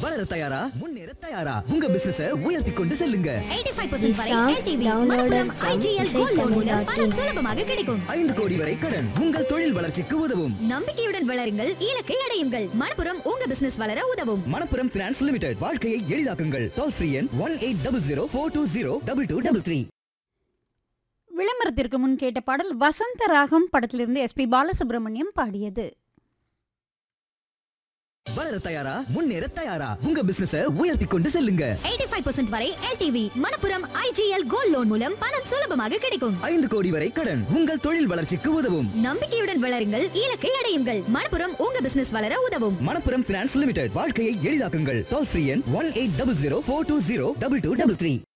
வளர தயாரா? முன்னேற தயாரா? உங்க பிசினஸை உயர்த்தி கொண்டு செல்லுங்க. 85% வரை LTV Manappuram IGL Gold Loan மூலம் பணம் சுலபமாக கிடைக்கும். 5 கோடி வரை கடன் உங்கள் தொழில் வளர்ச்சிக்கு உதவும். நம்பிக்கையுடன் வளருங்கள், இலக்கை அடையுங்கள். மணப்புரம் உங்க பிசினஸ் வளர உதவும். Manappuram finance limited. வாழ்க்கையை எளிதாக்குங்கள். டோல் ஃப்ரீ எண் 180042202233. விளம்பரத்திற்கு முன் கேட்ட பாடல் வசந்த ராகம் படத்திலிருந்து SP பாலசுப்ரமணியம் பாடியது. வளர தயாரா? முன்னேற தயாரா? உங்க பிசினஸை உயர்த்தி கொண்டு செல்லுங்க. 85% வரை LTV Manappuram IGL Gold Loan மூலம் பணம் சுலபமாக கிடைக்கும். 5 கோடி வரை கடன் உங்கள் தொழில் வளர்ச்சிக்கு உதவும். நம்பிக்கையுடன் வளருங்கள், இலக்கை அடையுங்கள். மணப்புரம் உங்க பிசினஸ் வளர உதவும். Manappuram finance limited. வாழ்க்கையை எளிதாக்குங்கள். டோல் ஃப்ரீ எண் 180042202233.